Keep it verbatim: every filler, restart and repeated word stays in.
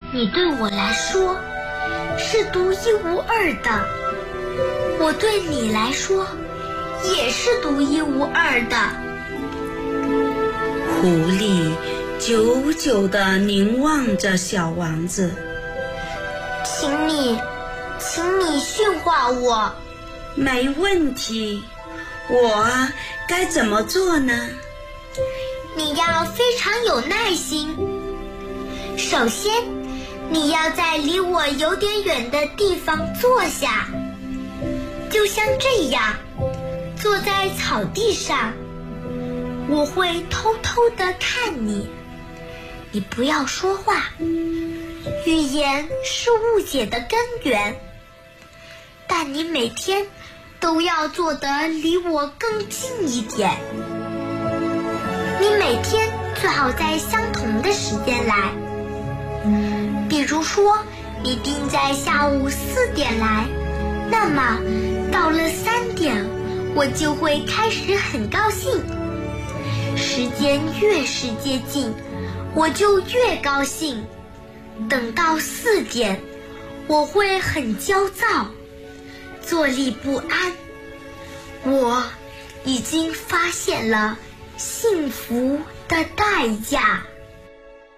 你对我来说是独一无二的，我对你来说也是独一无二的。 狐狸久久地凝望着小王子。 请你，请你驯化我。 没问题，我该怎么做呢？ 你要非常有耐心。首先，你要在离我有点远的地方坐下，就像这样，坐在草地上。我会偷偷地看你，你不要说话，语言是误解的根源。但你每天都要坐得离我更近一点。你每天最好在相同的时间来，比如说你定在下午四点来，那么到了三点我就会开始很高兴。时间越是接近，我就越高兴。等到四点，我会很焦躁，坐立不安。我已经发现了幸福的代价。